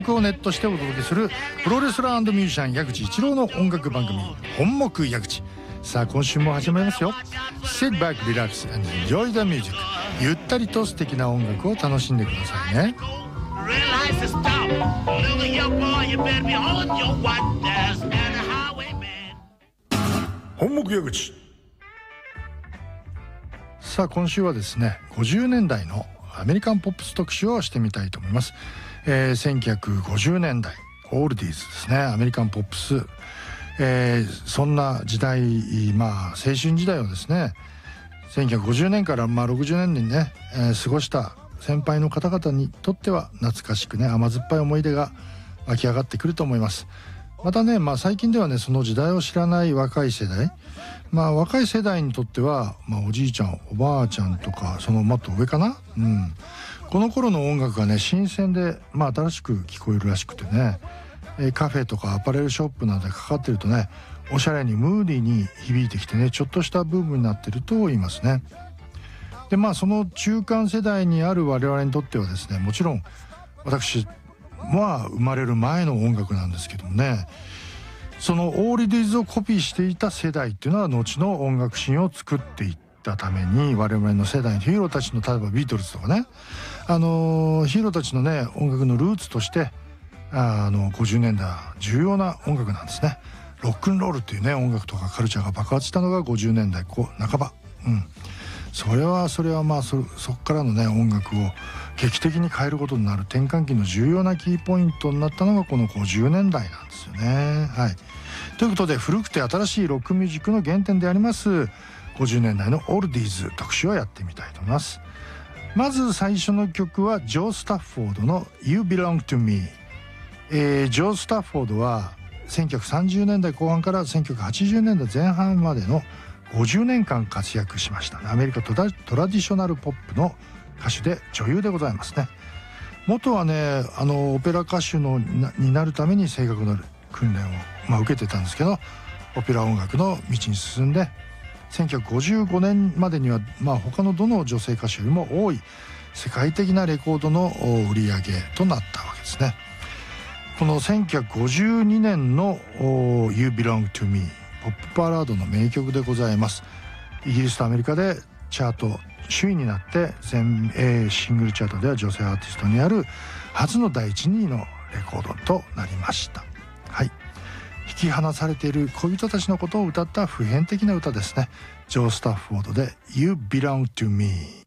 をネットしてお届けするプロレスラー&ミュージシャン矢口一郎の音楽番組本目矢口。さあ今週も始まりますよ。 Sit back, relax and enjoy the music。 ゆったりと素敵な音楽を楽しんでくださいね。本目矢口。さあ今週はですね、50年代のアメリカンポップス特集をしてみたいと思います。1950年代オールディーズですね、アメリカンポップス、そんな時代、青春時代をですね、1950年から60年にね、過ごした先輩の方々にとっては懐かしくね、甘酸っぱい思い出が湧き上がってくると思います。またね、最近ではね、その時代を知らない若い世代、若い世代にとっては、おじいちゃんおばあちゃんとかそのもっと上かな、この頃の音楽がね新鮮で、新しく聞こえるらしくてね、カフェとかアパレルショップなどでかかってるとね、おしゃれにムーディーに響いてきてね、ちょっとしたブームになってると言いますね。でその中間世代にある我々にとってはですね、もちろん私は生まれる前の音楽なんですけどもね、そのオールディーズをコピーしていた世代っていうのは後の音楽シーンを作っていったために、我々の世代のヒーローたちの、例えばビートルズとかね、ヒーローたちのね音楽のルーツとして50年代重要な音楽なんですね。ロックンロールっていうね音楽とかカルチャーが爆発したのが50年代半ば、それはそこからのね音楽を劇的に変えることになる転換期の重要なキーポイントになったのがこの50年代なんですよね。ということで、古くて新しいロックミュージックの原点であります50年代のオールディーズ特集をやってみたいと思います。まず最初の曲はジョー・スタッフォードの You Belong to Me。ジョー・スタッフォードは1930年代後半から1980年代前半までの50年間活躍しました、アメリカトラディショナルポップの歌手で女優でございますね。元はねオペラ歌手になるために声楽の訓練を、受けてたんですけど、オペラ音楽の道に進んで1955年までには、他のどの女性歌手よりも多い世界的なレコードの売り上げとなったわけですね。この1952年の You Belong to Me、 ポップバラードの名曲でございます。イギリスとアメリカでチャート首位になって全英シングルチャートでは女性アーティストにある初の第一2位のレコードとなりました。引き離されている恋人たちのことを歌った普遍的な歌ですね。ジョー・スタッフォードで You Belong to Me。